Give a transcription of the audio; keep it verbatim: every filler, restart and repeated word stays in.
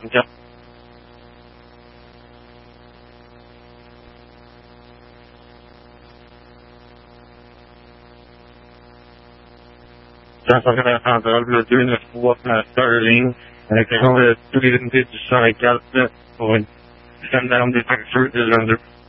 Ok. cent quatre-vingts centrales, le deux neuf trois Sterling, avec le nom de tous les unités du soixante-quatre pour une système d'alarme des factures de vingt-deux.